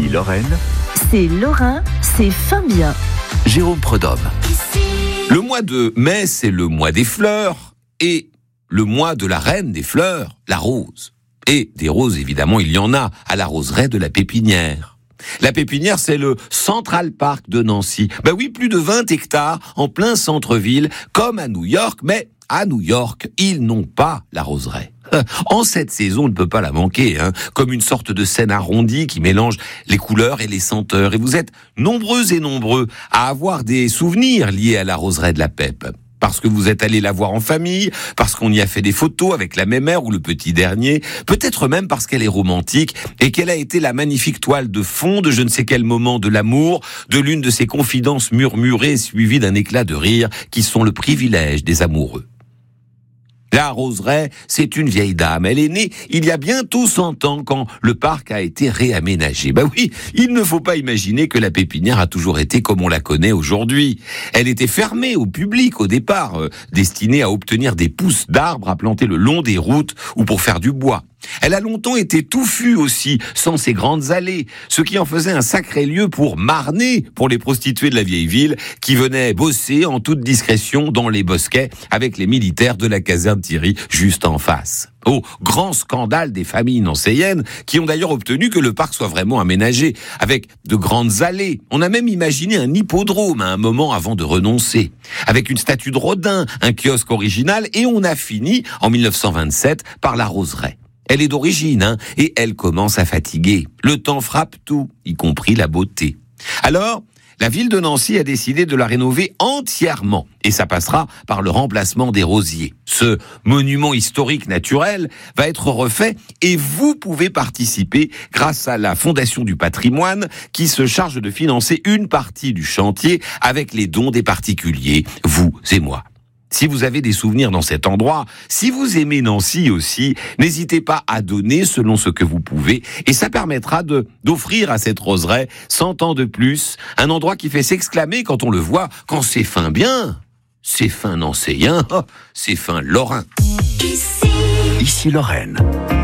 Ici Lorraine. C'est Lorrain, c'est fin bien. Jérôme Prudhomme. Le mois de mai, c'est le mois des fleurs et le mois de la reine des fleurs, la rose. Et des roses, évidemment, il y en a à la roseraie de la Pépinière. La Pépinière, c'est le Central Park de Nancy. Ben oui, plus de 20 hectares en plein centre-ville, comme à New York, mais à New York, ils n'ont pas la roseraie. En cette saison, on ne peut pas la manquer, comme une sorte de scène arrondie qui mélange les couleurs et les senteurs. Et vous êtes nombreux et nombreux à avoir des souvenirs liés à la roseraie de la Pep. Parce que vous êtes allé la voir en famille, parce qu'on y a fait des photos avec la mémère ou le petit dernier, peut-être même parce qu'elle est romantique et qu'elle a été la magnifique toile de fond de je ne sais quel moment de l'amour, de l'une de ces confidences murmurées suivies d'un éclat de rire qui sont le privilège des amoureux. La roseraie, c'est une vieille dame. Elle est née il y a bientôt 100 ans quand le parc a été réaménagé. Bah oui, il ne faut pas imaginer que la Pépinière a toujours été comme on la connaît aujourd'hui. Elle était fermée au public au départ, destinée à obtenir des pousses d'arbres à planter le long des routes ou pour faire du bois. Elle a longtemps été touffue aussi, sans ses grandes allées, ce qui en faisait un sacré lieu pour marner pour les prostituées de la vieille ville qui venaient bosser en toute discrétion dans les bosquets avec les militaires de la caserne Thierry juste en face. Au grand scandale des familles nancéennes qui ont d'ailleurs obtenu que le parc soit vraiment aménagé avec de grandes allées. On a même imaginé un hippodrome à un moment avant de renoncer, avec une statue de Rodin, un kiosque original et on a fini en 1927 par la roseraie. Elle est d'origine, et elle commence à fatiguer. Le temps frappe tout, y compris la beauté. Alors, la ville de Nancy a décidé de la rénover entièrement. Et ça passera par le remplacement des rosiers. Ce monument historique naturel va être refait et vous pouvez participer grâce à la Fondation du patrimoine qui se charge de financer une partie du chantier avec les dons des particuliers, vous et moi. Si vous avez des souvenirs dans cet endroit, si vous aimez Nancy aussi, n'hésitez pas à donner selon ce que vous pouvez et ça permettra d'offrir à cette roseraie 100 ans de plus, un endroit qui fait s'exclamer quand on le voit, quand c'est fin bien, c'est fin nancéen, c'est fin lorrain. Ici Lorraine.